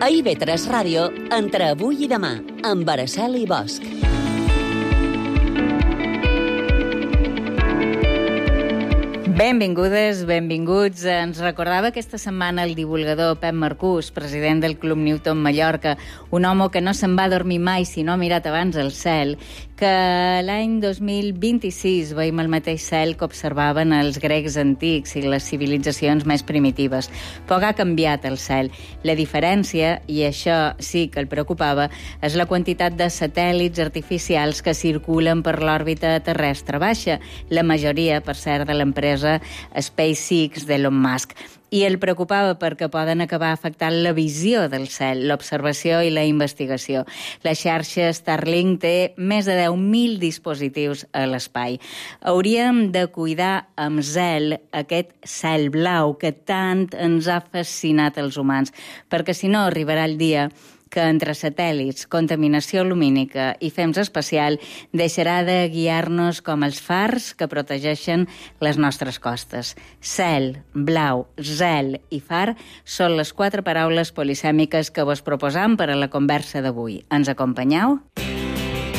A IB3 Ràdio, entre avui i demà, amb Araceli Bosch. Benvingudes, benvinguts. Ens recordava aquesta setmana el divulgador Pep Marcús, president del Club Newton Mallorca, un home que no se'n va dormir mai si no ha mirat abans el cel, que l'any 2026 veiem el mateix cel que observaven els grecs antics i les civilitzacions més primitives. Poc ha canviat el cel. La diferència, i això sí que el preocupava, és la quantitat de satèl·lits artificials que circulen per l'òrbita terrestre baixa, la majoria, per cert, de l'empresa SpaceX d'Elon Musk. I el preocupava perquè poden acabar afectant la visió del cel, l'observació i la investigació. La xarxa Starlink té més de 10.000 dispositius a l'espai. Hauríem de cuidar amb zel aquest cel blau que tant ens ha fascinat als humans, perquè si no arribarà el dia que entre satèl·lits, contaminació lumínica i fems espacial deixarà de guiar-nos com els fars que protegeixen les nostres costes. Cel, blau, zel i far són les 4 paraules polisèmiques que vos proposam per a la conversa d'avui. Ens acompanyeu?